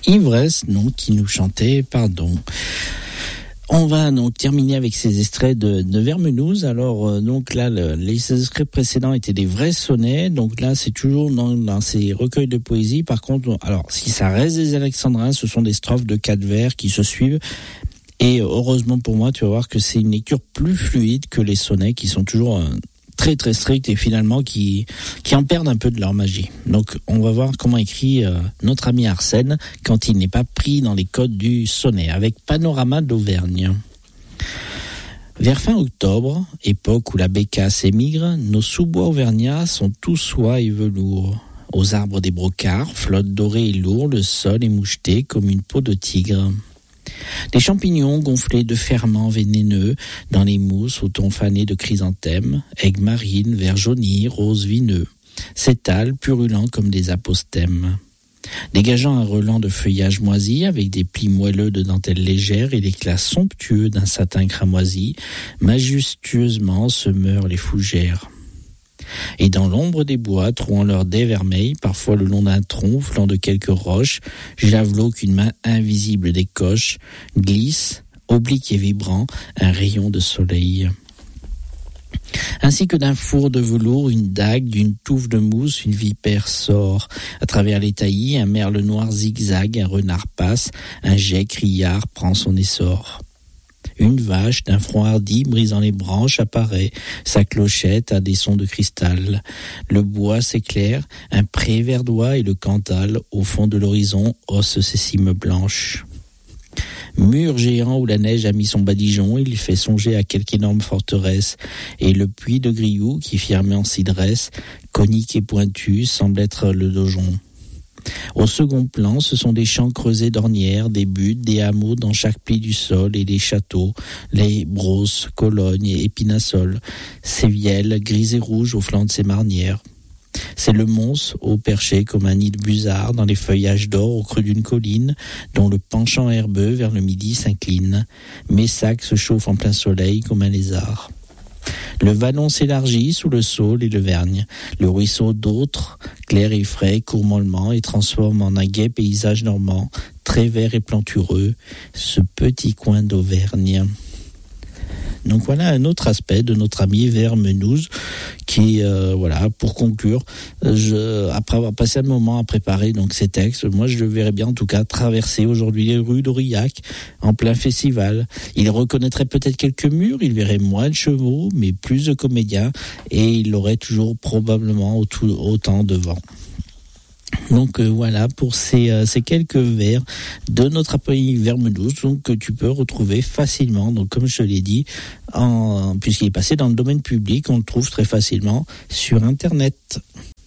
Ivresse, donc, qui nous chantait Pardon. On va donc terminer avec ces extraits de Vermenouze. Alors donc là, les extraits précédents étaient des vrais sonnets. Donc là, c'est toujours dans ces recueils de poésie. Par contre, alors si ça reste des alexandrins, ce sont des strophes de 4 vers qui se suivent. Et heureusement pour moi, tu vas voir que c'est une lecture plus fluide que les sonnets qui sont toujours très très stricts et finalement qui en perdent un peu de leur magie. Donc on va voir comment écrit notre ami Arsène quand il n'est pas pris dans les codes du sonnet avec Panorama d'Auvergne. Vers fin octobre, époque où la bécasse émigre, nos sous-bois auvergnats sont tous soie et velours. Aux arbres des brocards, flotte dorée et lourd, le sol est moucheté comme une peau de tigre. Des champignons gonflés de ferments vénéneux dans les mousses au ton fané de chrysanthèmes, aigues marines, verts jaunis, roses vineux, s'étalent purulents comme des apostèmes. Dégageant un relent de feuillage moisi avec des plis moelleux de dentelle légère et l'éclat somptueux d'un satin cramoisi, majestueusement se meurent les fougères. Et dans l'ombre des bois, trouant leurs dais vermeils, parfois le long d'un tronc, flanc de quelques roches, javelot qu'une main invisible décoche, glisse, oblique et vibrant, un rayon de soleil. Ainsi que d'un four de velours, une dague, d'une touffe de mousse, une vipère sort. À travers les taillis, un merle noir zigzague, un renard passe, un geais criard prend son essor. Une vache d'un front hardi brisant les branches apparaît, sa clochette a des sons de cristal. Le bois s'éclaire, un pré verdoie et le Cantal, au fond de l'horizon, hausse ses cimes blanches. Mur géant où la neige a mis son badigeon, il fait songer à quelque énorme forteresse, et le puits de Grioux, qui fièrement s'y dresse, conique et pointu, semble être le donjon. Au second plan, ce sont des champs creusés d'ornières, des buttes, des hameaux dans chaque pli du sol et des châteaux, les brosses, colognes et épinassoles, ces vielles grises et rouges au flanc de ces marnières. C'est le Mons, haut perché comme un nid de busard dans les feuillages d'or au creux d'une colline, dont le penchant herbeux vers le midi s'incline. Messac se chauffe en plein soleil comme un lézard. Le vallon s'élargit sous le saule et le vergne. Le ruisseau d'autres, clair et frais, court mollement et transforme en un gai paysage normand, très vert et plantureux, ce petit coin d'Auvergne. Donc voilà un autre aspect de notre ami Vermenouze qui, voilà, pour conclure, après avoir passé un moment à préparer donc ces textes, moi je le verrais bien en tout cas traverser aujourd'hui les rues d'Aurillac en plein festival. Il reconnaîtrait peut-être quelques murs, il verrait moins de chevaux, mais plus de comédiens et il aurait toujours probablement autant de vent. Donc voilà pour ces quelques vers de notre appel Vermenouze, donc que tu peux retrouver facilement. Donc comme je l'ai dit, puisqu'il est passé dans le domaine public, on le trouve très facilement sur Internet.